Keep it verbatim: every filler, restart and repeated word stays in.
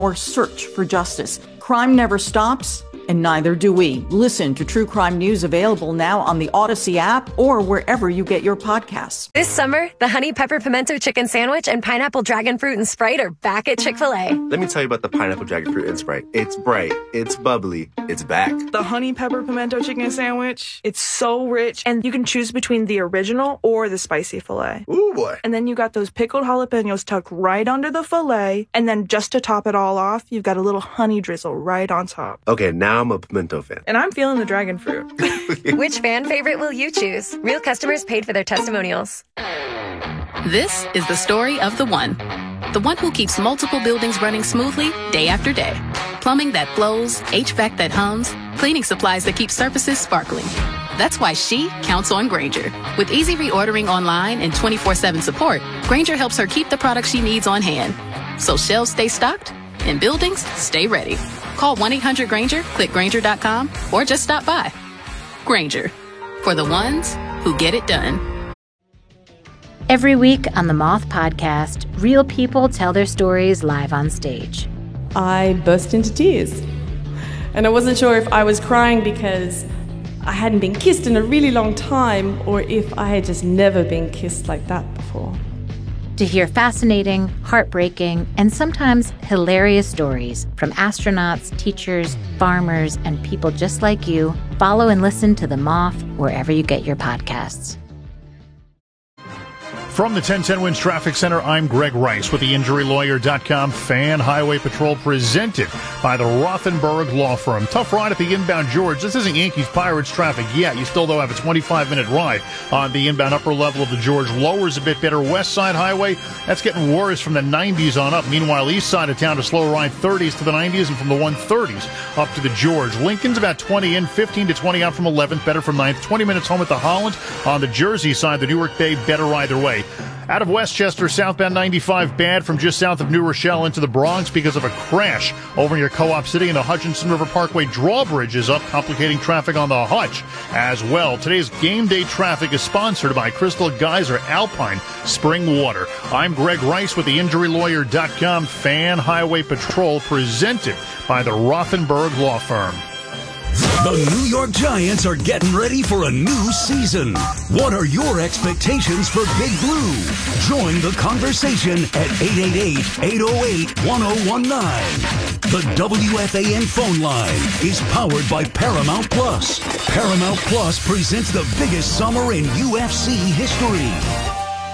or search for justice. Crime never stops, and neither do we. Listen to True Crime News, available now on the Odyssey app or wherever you get your podcasts. This summer, the Honey Pepper Pimento Chicken Sandwich and Pineapple Dragon Fruit and Sprite are back at Chick-fil-A. Let me tell you about the Pineapple Dragon Fruit and Sprite. It's bright, it's bubbly, it's back. The Honey Pepper Pimento Chicken Sandwich, it's so rich, and you can choose between the original or the spicy filet. Ooh, boy. And then you got those pickled jalapenos tucked right under the filet, and then just to top it all off, you've got a little honey drizzle right on top. Okay, now I'm a pimento fan. And I'm feeling the dragon fruit. Which fan favorite will you choose? Real customers paid for their testimonials. This is the story of the one. The one who keeps multiple buildings running smoothly day after day. Plumbing that flows, H V A C that hums, cleaning supplies that keep surfaces sparkling. That's why she counts on Grainger. With easy reordering online and twenty-four seven support, Grainger helps her keep the products she needs on hand. So shelves stay stocked and buildings stay ready. Call one eight hundred Grainger, click Grainger dot com, or just stop by. Grainger, for the ones who get it done. Every week on the Moth Podcast, real people tell their stories live on stage. I burst into tears. And I wasn't sure if I was crying because I hadn't been kissed in a really long time, or if I had just never been kissed like that before. To hear fascinating, heartbreaking, and sometimes hilarious stories from astronauts, teachers, farmers, and people just like you, follow and listen to The Moth wherever you get your podcasts. From the ten ten Winds Traffic Center, I'm Greg Rice with the Injury Lawyer dot com Fan Highway Patrol, presented by the Rothenberg Law Firm. Tough ride at the inbound George. This isn't Yankees Pirates traffic yet. You still, though, have a twenty-five minute ride on the inbound upper level of the George. Lowers a bit better. West Side Highway, that's getting worse from the nineties on up. Meanwhile, east side of town, a slow ride, thirties to the nineties, and from the one thirties up to the George. Lincoln's about twenty in, fifteen to twenty out from eleventh, better from ninth. twenty minutes home at the Holland. On the Jersey side, the Newark Bay, better either way. Out of Westchester, southbound ninety-five, bad from just south of New Rochelle into the Bronx because of a crash over near Co-op City, and the Hutchinson River Parkway drawbridge is up, complicating traffic on the Hutch as well. Today's game day traffic is sponsored by Crystal Geyser Alpine Spring Water. I'm Greg Rice with the Injury Lawyer dot com Fan Highway Patrol, presented by the Rothenberg Law Firm. The New York Giants are getting ready for a new season. What are your expectations for Big Blue? Join the conversation at eight eight eight, eight oh eight, one oh one nine. The W F A N phone line is powered by Paramount Plus. Paramount Plus presents the biggest summer in U F C history.